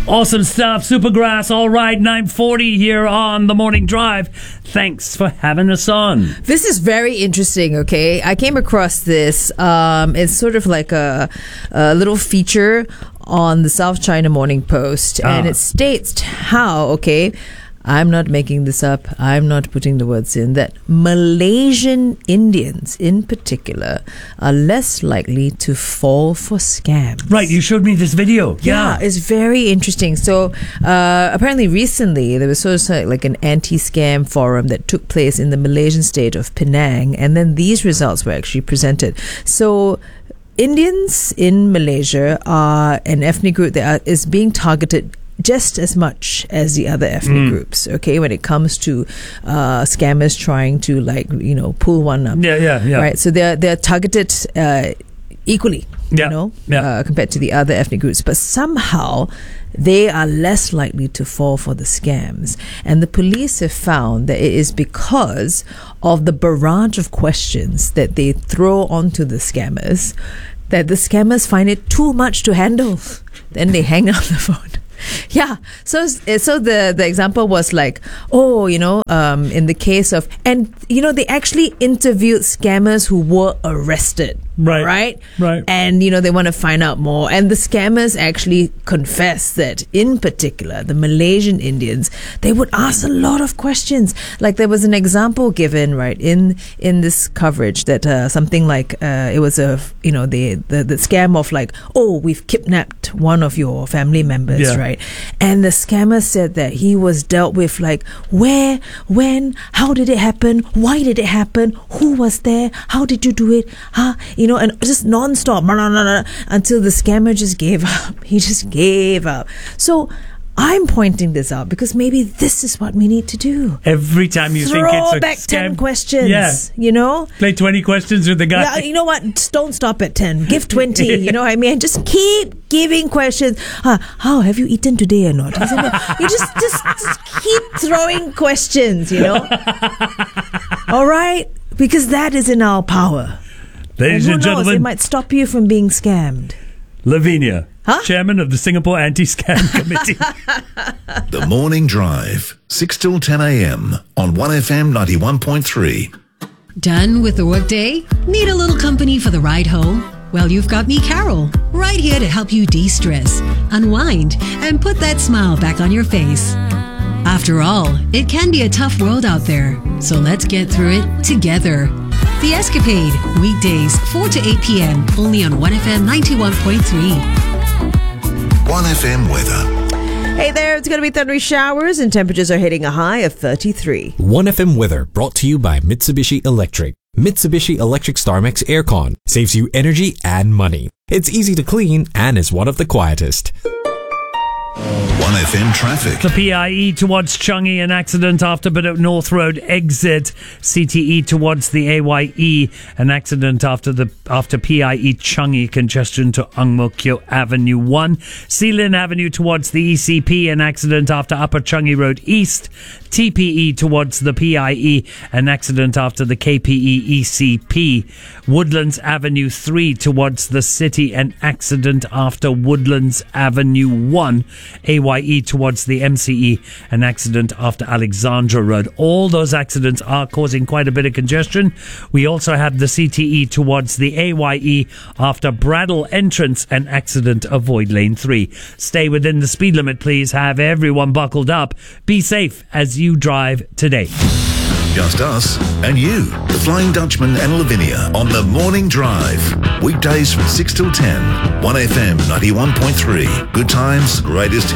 Awesome stuff. Supergrass. All right, 9:40 here on The Morning Drive. Thanks for having us on. This is very interesting, okay? I came across this. It's sort of like a little feature on the South China Morning Post. And it states how, okay, I'm not making this up. I'm not putting the words in. That Malaysian Indians, in particular, are less likely to fall for scams. Right, you showed me this video. Yeah, it's very interesting. So, apparently recently, there was sort of like an anti-scam forum that took place in the Malaysian state of Penang. And then these results were actually presented. So, Indians in Malaysia are an ethnic group that is being targeted just as much as the other ethnic groups, okay, when it comes to scammers trying to, like, you know, pull one up. Yeah. Right, so they're targeted equally, compared to the other ethnic groups. But somehow they are less likely to fall for the scams. And the police have found that it is because of the barrage of questions that they throw onto the scammers, that the scammers find it too much to handle. Then they hang up the phone. Yeah, so the example was like, in the case of, and they actually interviewed scammers who were arrested. Right. And, they want to find out more. And the scammers actually confess that, in particular, the Malaysian Indians, they would ask a lot of questions. Like, there was an example given, right, in this coverage that something like, it was the scam of like, oh, we've kidnapped one of your family members, right? And the scammer said that he was dealt with like, where, when, how did it happen? Why did it happen? Who was there? How did you do it? And just non-stop until the scammer just gave up. He just gave up. So I'm pointing this out because maybe this is what we need to do. Every time you think it's a back scam, 10 questions, Play 20 questions with the guy. Yeah, you know what? Don't stop at 10. Give 20, you know what I mean? Just keep giving questions. How have you eaten today or not? You just keep throwing questions, All right? Because that is in our power. Ladies and gentlemen, it might stop you from being scammed. Lavinia, chairman of the Singapore Anti-Scam Committee. The Morning Drive, 6 till 10 a.m. on 1FM 91.3. Done with the workday? Need a little company for the ride home? Well, you've got me, Carol, right here to help you de-stress, unwind, and put that smile back on your face. After all, it can be a tough world out there, so let's get through it together. The Escapade, weekdays 4 to 8 p.m. only on 1FM 91.3. 1FM weather. Hey there, it's going to be thundery showers and temperatures are hitting a high of 33. 1FM weather brought to you by Mitsubishi Electric. Mitsubishi Electric StarMax Aircon saves you energy and money. It's easy to clean and is one of the quietest. 1FM traffic. The PIE towards Changi, an accident after Bedok North Road exit. CTE towards the AYE, an accident after PIE Changi, congestion to Ang Mo Kio Avenue 1. Sealin Avenue towards the ECP, an accident after Upper Changi Road East. TPE towards the PIE, an accident after the KPE ECP. Woodlands Avenue 3 towards the city, an accident after Woodlands Avenue 1. AYE towards the MCE, an accident after Alexandra Road. All those accidents are causing quite a bit of congestion. We also have the CTE towards the AYE after Braddell entrance, an accident. Avoid lane 3. Stay within the speed limit, please. Have everyone buckled up. Be safe as you drive today. Just us and you, the Flying Dutchman and Lavinia on the Morning Drive. Weekdays from 6 till 10. 1FM 91.3. Good times, greatest